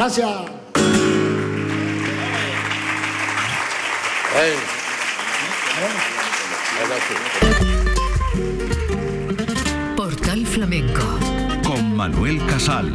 Gracias. Portal Flamenco con Manuel Casal.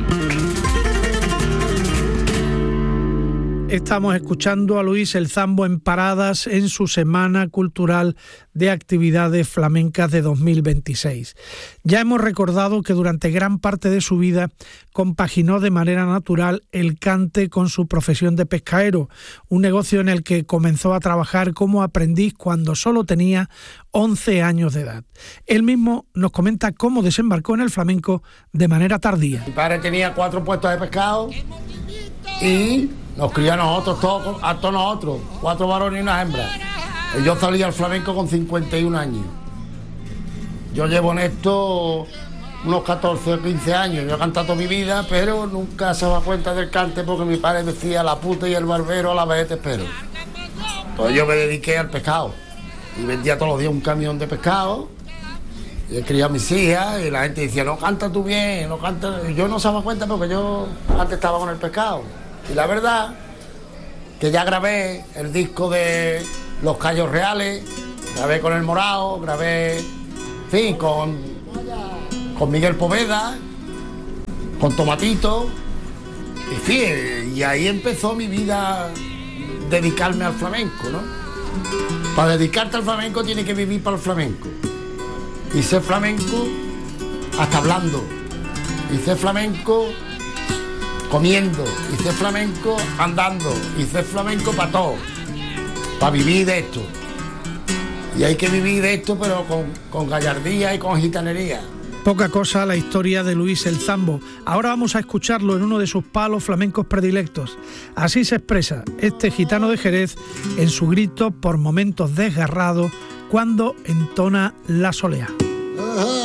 Estamos escuchando a Luis El Zambo en Paradas en su Semana Cultural de Actividades Flamencas de 2026. Ya hemos recordado que durante gran parte de su vida compaginó de manera natural el cante con su profesión de pescaero, un negocio en el que comenzó a trabajar como aprendiz cuando solo tenía 11 años de edad. Él mismo nos comenta cómo desembarcó en el flamenco de manera tardía. Mi padre tenía 4 puestos de pescado y nos crió a nosotros, a todos nosotros, 4 varones y una hembra. Yo salí al flamenco con 51 años. Yo llevo en esto unos 14 o 15 años. Yo he cantado toda mi vida, pero nunca se daba cuenta del cante porque mi padre decía la puta y el barbero a la vez te espero. Entonces yo me dediqué al pescado y vendía todos los días un camión de pescado. Y he criado a mis hijas y la gente decía, no canta tú bien, no canta. Y yo no se daba cuenta porque yo antes estaba con el pescado. Y la verdad que ya grabé el disco de Los Callos Reales, grabé con El Morao, grabé, en fin, con Miguel Poveda, con Tomatito, en fin, y ahí empezó mi vida, dedicarme al flamenco, ¿no? Para dedicarte al flamenco tienes que vivir para el flamenco. Y ser flamenco hasta hablando, y ser flamenco comiendo, y ser flamenco andando, y ser flamenco para todo, para vivir de esto. Y hay que vivir de esto, pero con gallardía y con gitanería. Poca cosa la historia de Luis El Zambo. Ahora vamos a escucharlo en uno de sus palos flamencos predilectos. Así se expresa este gitano de Jerez en su grito por momentos desgarrado cuando entona la solea.